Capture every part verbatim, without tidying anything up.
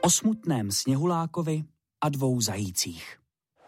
O smutném Sněhulákovi a dvou zajících.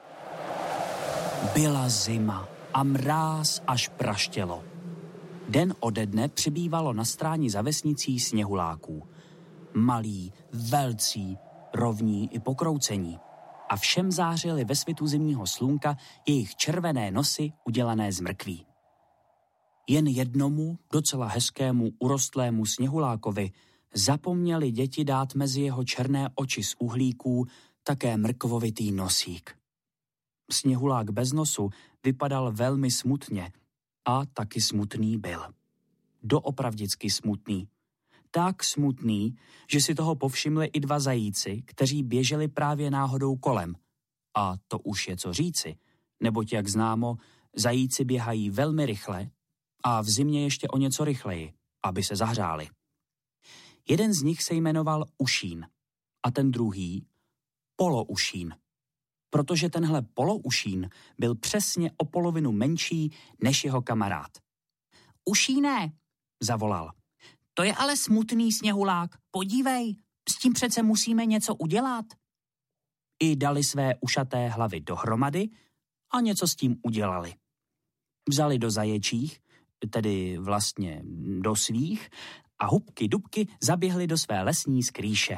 Byla zima a mráz až praštělo. Den ode dne přibývalo na stráni za vesnicí sněhuláků. Malí, velcí, rovní i pokroucení. A všem zářily ve svitu zimního slunka jejich červené nosy udělané z mrkví. Jen jednomu, docela hezkému, urostlému Sněhulákovi zapomněli děti dát mezi jeho černé oči z uhlíků také mrkvovitý nosík. Sněhulák bez nosu vypadal velmi smutně a taky smutný byl. Doopravdicky smutný. Tak smutný, že si toho povšimli i dva zajíci, kteří běželi právě náhodou kolem. A to už je co říci, neboť jak známo, zajíci běhají velmi rychle a v zimě ještě o něco rychleji, aby se zahřáli. Jeden z nich se jmenoval Ušín a ten druhý Poloušín, protože tenhle Poloušín byl přesně o polovinu menší než jeho kamarád. Ušíne, zavolal. To je ale smutný Sněhulák, podívej, s tím přece musíme něco udělat. I dali své ušaté hlavy dohromady a něco s tím udělali. Vzali do zaječích, tedy vlastně do svých, a hubky dubky zaběhli do své lesní skrýše.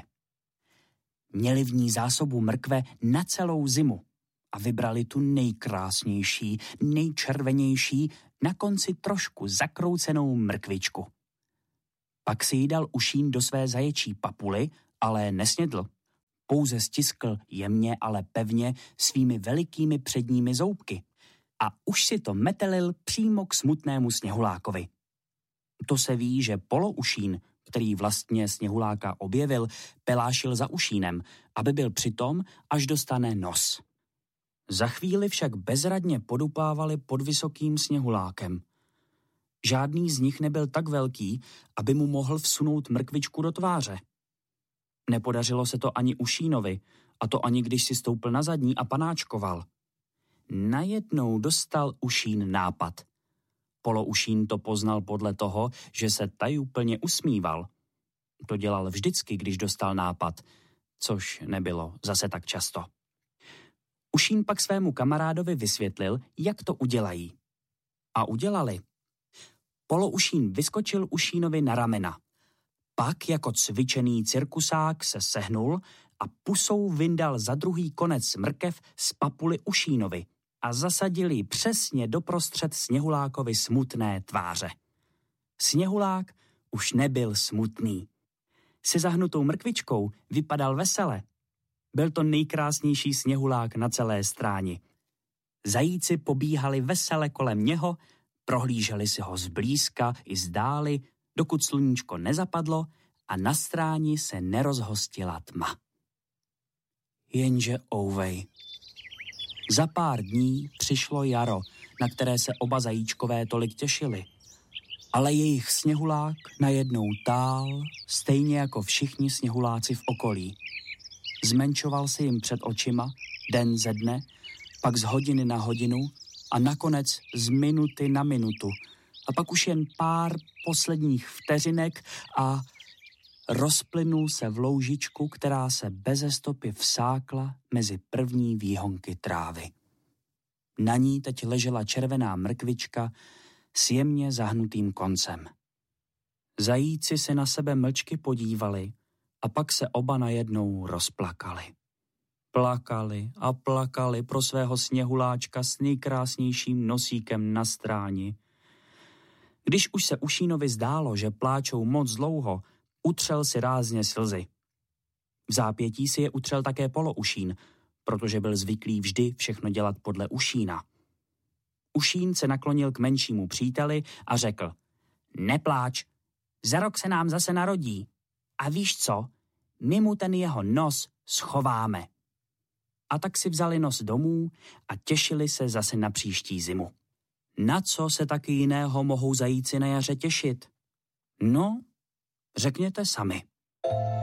Měli v ní zásobu mrkve na celou zimu a vybrali tu nejkrásnější, nejčervenější, na konci trošku zakroucenou mrkvičku. Pak si ji dal Ušín do své zaječí papuly, ale nesnědl. Pouze stiskl jemně, ale pevně svými velikými předními zoubky a už si to metelil přímo k smutnému Sněhulákovi. To se ví, že Poloušín, který vlastně Sněhuláka objevil, pelášil za Ušínem, aby byl přitom, až dostane nos. Za chvíli však bezradně podupávali pod vysokým Sněhulákem. Žádný z nich nebyl tak velký, aby mu mohl vsunout mrkvičku do tváře. Nepodařilo se to ani Ušínovi, a to ani když si stoupl na zadní a panáčkoval. Najednou dostal Ušín nápad. Poloušín to poznal podle toho, že se tajuplně usmíval. To dělal vždycky, když dostal nápad, což nebylo zase tak často. Ušín pak svému kamarádovi vysvětlil, jak to udělají. A udělali. Poloušín vyskočil Ušínovi na ramena. Pak jako cvičený cirkusák se sehnul a pusou vyndal za druhý konec mrkev z papuly Ušínovi a zasadil ji přesně doprostřed Sněhulákovi smutné tváře. Sněhulák už nebyl smutný. Se zahnutou mrkvičkou vypadal vesele. Byl to nejkrásnější Sněhulák na celé stráni. Zajíci pobíhali vesele kolem něho, prohlíželi si ho zblízka i zdáli, dokud sluníčko nezapadlo a na stráni se nerozhostila tma. Jenže ouvej. Za pár dní přišlo jaro, na které se oba zajíčkové tolik těšili. Ale jejich Sněhulák najednou tál, stejně jako všichni Sněhuláci v okolí. Zmenšoval se jim před očima, den ze dne, pak z hodiny na hodinu a nakonec z minuty na minutu. A pak už jen pár posledních vteřinek a rozplynul se v loužičku, která se beze stopy vsákla mezi první výhonky trávy. Na ní teď ležela červená mrkvička s jemně zahnutým koncem. Zajíci se na sebe mlčky podívali a pak se oba najednou rozplakali. Plakali a plakali pro svého Sněhuláčka s nejkrásnějším nosíkem na stráni. Když už se Ušínovi zdálo, že pláčou moc dlouho, utřel si rázně slzy. V zápětí si je utřel také Poloušín, protože byl zvyklý vždy všechno dělat podle Ušína. Ušín se naklonil k menšímu příteli a řekl: Nepláč, za rok se nám zase narodí. A víš co, my mu ten jeho nos schováme. A tak si vzali nos domů a těšili se zase na příští zimu. Na co se taky jiného mohou zajíci na jaře těšit? No, řekněte sami.